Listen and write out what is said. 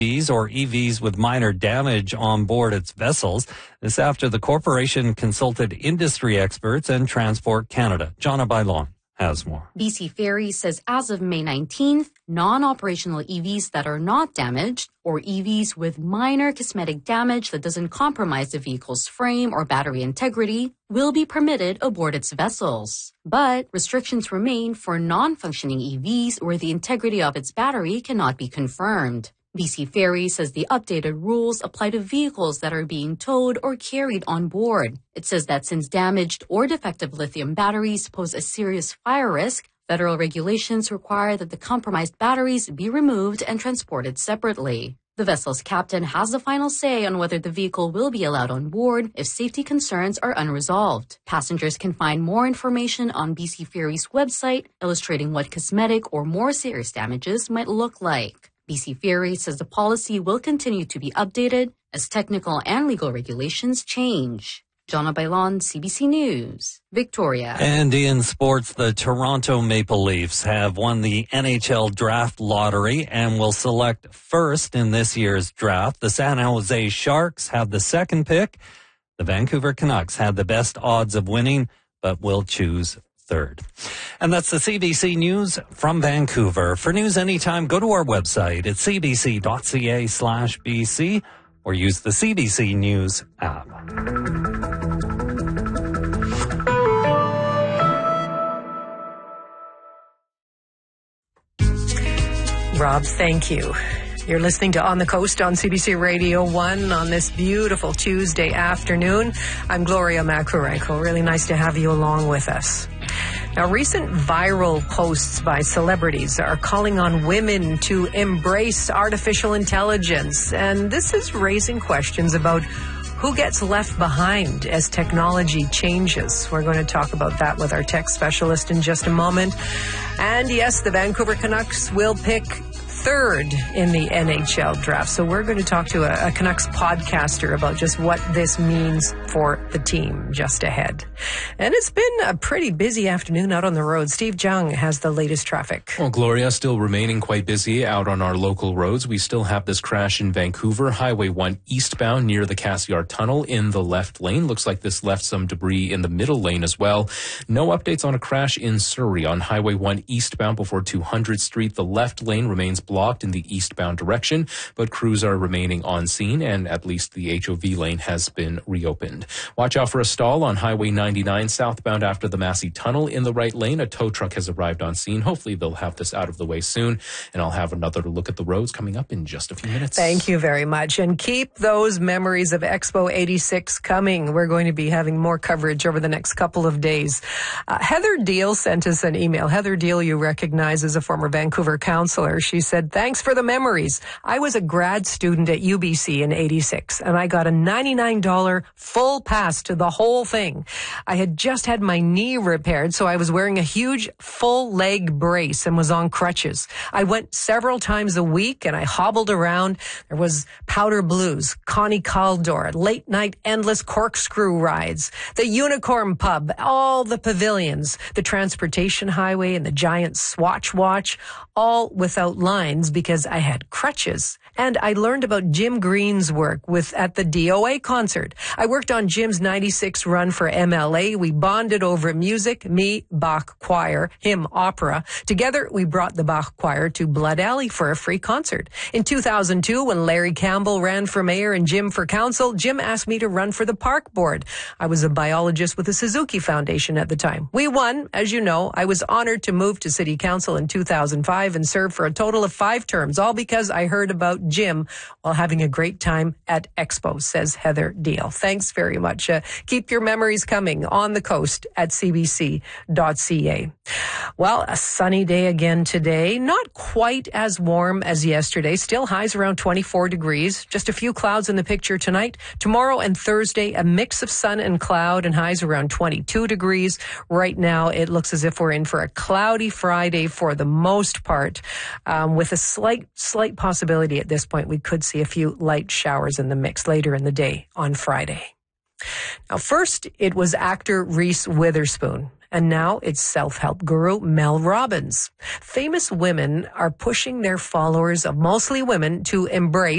or EVs with minor damage on board its vessels. This after the corporation consulted industry experts and Transport Canada. Jonna Bailon has more. BC Ferry says as of May 19th, non-operational EVs that are not damaged or EVs with minor cosmetic damage that doesn't compromise the vehicle's frame or battery integrity will be permitted aboard its vessels. But restrictions remain for non-functioning EVs where the integrity of its battery cannot be confirmed. BC Ferry says the updated rules apply to vehicles that are being towed or carried on board. It says that since damaged or defective lithium batteries pose a serious fire risk, federal regulations require that the compromised batteries be removed and transported separately. The vessel's captain has the final say on whether the vehicle will be allowed on board if safety concerns are unresolved. Passengers can find more information on BC Ferry's website, illustrating what cosmetic or more serious damages might look like. BC Ferry says the policy will continue to be updated as technical and legal regulations change. Jonna Bailon, CBC News, Victoria. And in sports, the Toronto Maple Leafs have won the NHL Draft Lottery and will select first in this year's draft. The San Jose Sharks have the second pick. The Vancouver Canucks had the best odds of winning, but will choose third. And that's the CBC News from Vancouver. For news anytime, go to our website at cbc.ca/BC or use the CBC News app. Rob, thank you. You're listening to On the Coast on CBC Radio 1 on this beautiful Tuesday afternoon. I'm Gloria Macarenko. Really nice to have you along with us. Now, recent viral posts by celebrities are calling on women to embrace artificial intelligence, and this is raising questions about who gets left behind as technology changes. We're going to talk about that with our tech specialist in just a moment. And yes, the Vancouver Canucks will pick third in the NHL draft. So we're going to talk to a Canucks podcaster about just what this means for the team just ahead. And it's been a pretty busy afternoon out on the road. Steve Jung has the latest traffic. Well, Gloria, still remaining quite busy out on our local roads. We still have this crash in Vancouver, Highway 1 eastbound near the Cassiar Tunnel in the left lane. Looks like this left some debris in the middle lane as well. No updates on a crash in Surrey on Highway 1 eastbound before 200th Street. The left lane remains blocked in the eastbound direction, but crews are remaining on scene and at least the HOV lane has been reopened. Watch out for a stall on Highway 99 southbound after the Massey Tunnel in the right lane. A tow truck has arrived on scene. Hopefully they'll have this out of the way soon, and I'll have another look at the roads coming up in just a few minutes. Thank you very much, and keep those memories of Expo 86 coming. We're going to be having more coverage over the next couple of days. Heather Deal sent us an email. Heather Deal, you recognize as a former Vancouver councillor. She said, thanks for the memories. I was a grad student at UBC in 86, and I got a $99 full pass to the whole thing. I had just had my knee repaired, so I was wearing a huge full leg brace and was on crutches. I went several times a week, and I hobbled around. There was Powder Blues, Connie Caldor, late night endless corkscrew rides, the Unicorn Pub, all the pavilions, the Transportation Highway, and the giant Swatch Watch, all without lines because I had crutches. And I learned about Jim Green's work at the DOA concert. I worked on Jim's 96 run for MLA. We bonded over music, me, Bach Choir, him, opera. Together, we brought the Bach Choir to Blood Alley for a free concert. In 2002, when Larry Campbell ran for mayor and Jim for council, Jim asked me to run for the park board. I was a biologist with the Suzuki Foundation at the time. We won, as you know. I was honored to move to city council in 2005 and serve for a total of 5 terms, all because I heard about Jim while having a great time at Expo, says Heather Deal. Thanks very much. Keep your memories coming on the coast at cbc.ca. Well, a sunny day again today. Not quite as warm as yesterday. Still highs around 24 degrees. Just a few clouds in the picture tonight. Tomorrow and Thursday, a mix of sun and cloud and highs around 22 degrees. Right now, it looks as if we're in for a cloudy Friday for the most part, with a slight possibility at this point we could see a few light showers in the mix later in the day on Friday. Now, first, it was actor Reese Witherspoon. And now it's self-help guru Mel Robbins. Famous women are pushing their followers, mostly women, to embrace